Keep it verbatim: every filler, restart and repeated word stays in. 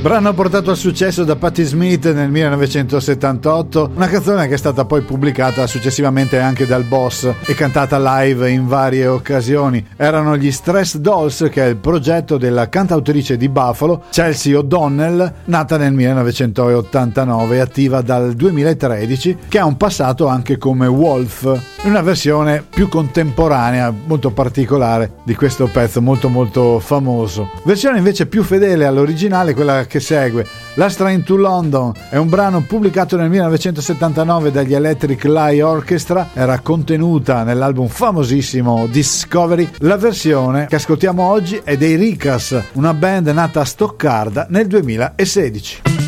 Brano portato al successo da Patti Smith nel millenovecentosettantotto, una canzone che è stata poi pubblicata successivamente anche dal Boss e cantata live in varie occasioni. Erano gli Stress Dolls, che è il progetto della cantautrice di Buffalo, Chelsea O'Donnell, nata nel millenovecentottantanove e attiva dal duemilatredici, che ha un passato anche come Wolf, una versione più contemporanea, molto particolare di questo pezzo molto molto famoso. Versione invece più fedele all'originale, quella che segue. Last Train to London è un brano pubblicato nel millenovecentosettantanove dagli Electric Light Orchestra, era contenuta nell'album famosissimo Discovery. La versione che ascoltiamo oggi è dei Ricas, una band nata a Stoccarda nel duemilasedici.